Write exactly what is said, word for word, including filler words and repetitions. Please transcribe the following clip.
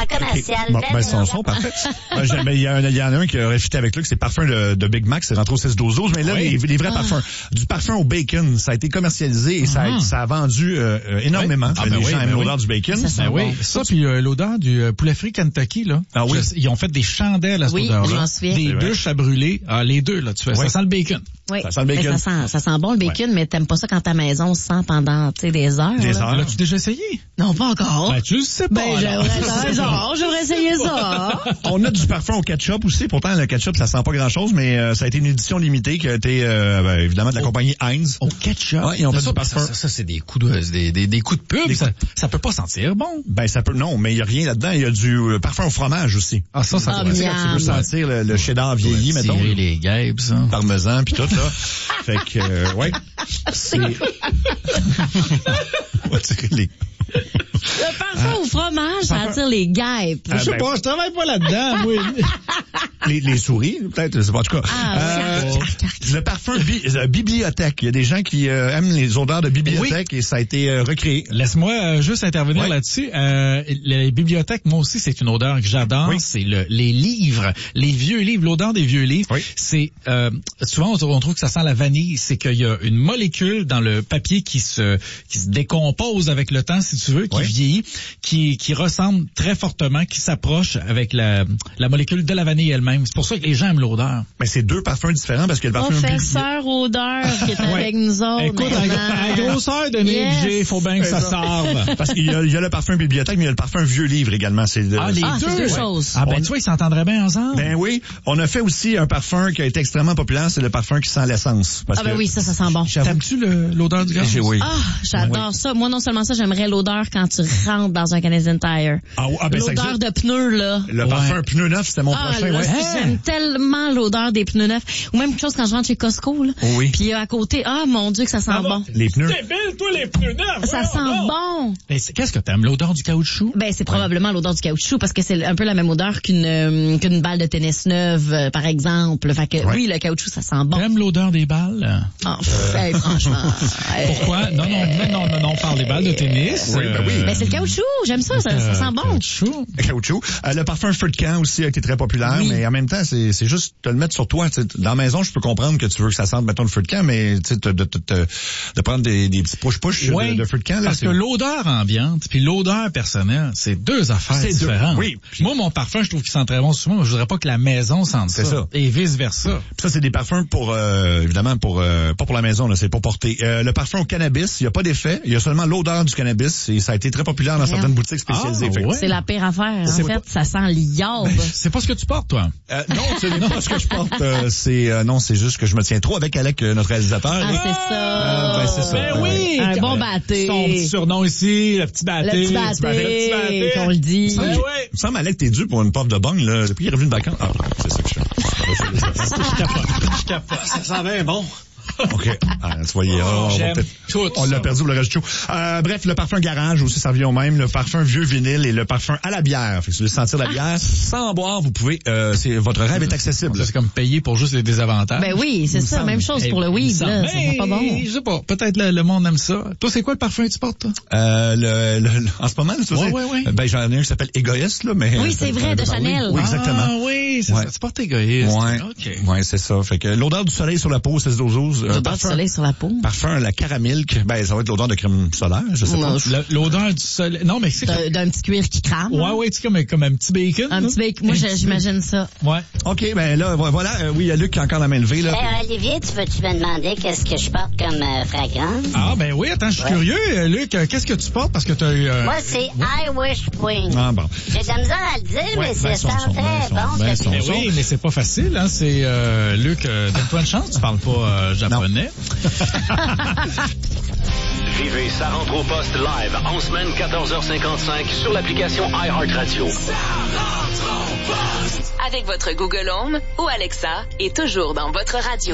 commercial. Bon, ben, son son, parfait. Ben, il y, y en a un qui aurait fité avec lui, que c'est parfum de, de Big Mac, c'est rentré au six douze douze, mais là, oui. les, les vrais ah. parfums. Du parfum au bacon, ça a été commercialisé et mm-hmm. ça, a, ça a vendu euh, énormément. Oui. Ah, ben les oui, gens ben aiment oui. l'odeur du bacon. Ça, ben oui. Bon. Ça, puis euh, l'odeur du euh, poulet frit Kentucky, là. Ah oui. Je, ils ont fait des chandelles à cette oui, odeur-là. J'en souviens. Des bûches à brûler. Ah, les deux, là, tu fais. Oui. Ça sent le bacon. Oui. Ça sent le bacon. Mais ça sent, ça sent bon le bacon, ouais. mais t'aimes pas ça quand ta maison se sent pendant, tu sais, des heures. Des là. heures. L'as-tu déjà essayé? Non, pas encore. Ben, tu le sais pas. Ben, j'aimerais ça. J'aurais essayé ça. On a du parfum au ketchup aussi. Pourtant, le ketchup, ça sent pas grand-chose, mais euh, ça a été une édition limitée qui a été, euh, ben, évidemment, de la au, compagnie Heinz. Au ketchup? Ouais, ils ont fait ça, du parfum. Ça, ça, ça c'est des coups de, des, des, des coups de pub. Ça, ça peut pas sentir bon. Ben, ça peut, non, mais il y a rien là-dedans. Il y a du euh, parfum au fromage aussi. Ah, ça, ça oh, peut tu peux sentir le, le cheddar vieilli, ouais, mettons. Tirer les guêpes, ça. Parmesan, puis tout, là. Fait que, euh, ouais. C'est... On va tirer les... Le parfum ah, au fromage, ça attire les guêpes. Ah, je sais ben, pas, je travaille pas là-dedans, oui. Les, les souris, peut-être, c'est pas en tout cas. Ah, euh, oui. Le parfum bi- euh, bibliothèque. Il y a des gens qui euh, aiment les odeurs de bibliothèque oui. et ça a été euh, recréé. Laisse-moi euh, juste intervenir ouais. là-dessus. Euh, les bibliothèques, moi aussi, c'est une odeur que j'adore. Oui. C'est le, les livres, les vieux livres, l'odeur des vieux livres. Oui. C'est euh, souvent on, on trouve que ça sent la vanille. C'est qu'il y a une molécule dans le papier qui se qui se décompose avec le temps, si tu veux, qui oui. vieillit, qui qui ressemble très fortement, qui s'approche avec la la molécule de la vanille elle-même. C'est pour ça que les gens aiment l'odeur. Mais c'est deux parfums différents parce que le parfum professeur odeur qui est avec nous autres. Écoute, à la grosseur de nez que j'ai, faut bien que ça sorte. Parce qu'il y a, il y a le parfum bibliothèque, mais il y a le parfum vieux livre également. C'est de... Ah, les ah, deux, c'est deux ouais. choses. Ah, ben, on... tu vois, ils s'entendraient bien ensemble. Ben oui. On a fait aussi un parfum qui a été extrêmement populaire, c'est le parfum qui sent l'essence. Parce ah, ben que... oui, ça, ça sent bon. T'aimes-tu le, l'odeur du gaz? Oui. Ah, j'adore oui. ça. Moi, non seulement ça, j'aimerais l'odeur quand tu rentres dans un Canadian Tire. Ah, ah ben l'odeur de pneus, là. Le ouais. parfum pneu neuf, c'était mon ah, prochain, là, ouais. J'aime tellement l'odeur des pneus neufs. Ou même quelque chose quand je rentre chez Costco, là. Oui. Puis à côté, ah, mon Dieu, que ça sent ah, bon. Les pneus. C'est belle, toi, les pneus neufs. Ça sent non. bon. Mais qu'est-ce que t'aimes? L'odeur du caoutchouc? Ben, c'est probablement ouais. l'odeur du caoutchouc parce que c'est un peu la même odeur qu'une, euh, qu'une balle de tennis neuve, euh, par exemple. Fait que, ouais. oui, le caoutchouc, ça sent bon. T'aimes l'odeur des balles? Oh, euh... hey, franchement. Pourquoi? Non, non, non, non, non, non, on parle des balles de tennis. Oui, ben oui. Ben, c'est le caoutchouc. J'aime ça, ça, ça sent bon. Caoutchouc. Le caoutchouc. Euh, le parfum feu de camp aussi a été très populaire, oui. mais en même temps, c'est, c'est juste te le mettre sur toi. T'sais. Dans la maison, je peux comprendre que tu veux que ça sente, mettons, le feu de camp, mais tu sais, de, de, de, de prendre des, des petits push-push ouais, de, de feu de camp. Là, parce c'est... que l'odeur ambiante puis l'odeur personnelle, c'est deux affaires c'est différentes. Deux. Oui. Moi, mon parfum, je trouve qu'il sent très bon souvent, mais je voudrais pas que la maison sente ça. C'est ça. Et vice-versa. Puis ça, c'est des parfums pour, euh, évidemment, pour euh, pas pour la maison, là, c'est pour porter. Euh, le parfum au cannabis, il n'y a pas d'effet. Il y a seulement l'odeur du cannabis et ça a été très populaire dans yeah. certaines boutiques spécialisées. Ah, ouais. C'est la pire affaire. En c'est fait, pas... ça sent l'iode. Ben, c'est pas ce que tu portes, toi. Euh, non, ce n'est pas ce que je porte. Euh, c'est euh, non, c'est juste que je me tiens trop avec Alec, euh, notre réalisateur. Ah, là. c'est ça. Euh, ben, c'est ça. Ben oui. Un bon batté. Son petit surnom ici, le petit batté. Le petit batté. Le petit batté. Qu'on le dit. Il me semble, il me semble, Alec, t'es dû pour une puff de bong, là. Depuis qu'il est revenu de vacances. Ah, c'est ça que je fais. Je capote. Je capote. Ça sent bien bon. OK. Ah, tu voyais, oh, on, on, on l'a perdu pour le reste du show. Euh, bref, le parfum garage aussi, ça revient au même. Le parfum vieux vinyle et le parfum à la bière. Fait que si vous voulez sentir la bière, sans boire, vous pouvez, euh, c'est, votre rêve est accessible. C'est comme payer pour juste les désavantages. Ben oui, c'est ça. Semble. Même chose pour le weed, là. Ben, c'est pas bon. Je sais pas. Peut-être le, le monde aime ça. Toi, c'est quoi le parfum que tu portes, toi? Euh, le, le, le, en ce moment, là, ouais, ouais, ouais. ben, j'en ai un qui s'appelle Égoïste, là, mais. Oui, c'est vrai, de Chanel. Oui, exactement. Ah, oui, c'est ouais. ça. Tu portes Égoïste. Ouais. OK. Ouais, c'est ça. Fait que l'odeur du soleil sur la peau, c'est douze douze. L'odeur du soleil sur la peau. Parfum, la caramilk. Ben, ça va être l'odeur de crème solaire, je sais non, pas. L'odeur du soleil. Non, mais c'est d'un, d'un petit cuir qui crame. Ouais, ouais, tu sais, comme, comme un petit bacon. Un petit bacon. Moi, j'imagine ça. Ouais. OK, ben là, voilà. Euh, oui, il y a Luc qui a encore la main levée, là. Euh, Olivier, tu veux-tu me demander qu'est-ce que je porte comme euh, fragrance? Ah, ben oui, attends, je suis ouais. curieux. Euh, Luc, euh, qu'est-ce que tu portes? Parce que tu as eu... Euh... Moi, c'est ouais. I Wish Queen. Ah, bon. J'ai de la misère à le dire, ouais, mais ben, c'est ça très ben, bon. Ben, ben, oui, mais c'est pas facile, hein. C'est, euh, Luc, euh, donne-toi une chance, tu parles pas euh, japonais. Vivez Ça rentre au poste live en semaine quatorze heures cinquante-cinq sur l'application iHeartRadio. Ça rentre au poste! Avec votre Google Home ou Alexa et toujours dans votre radio.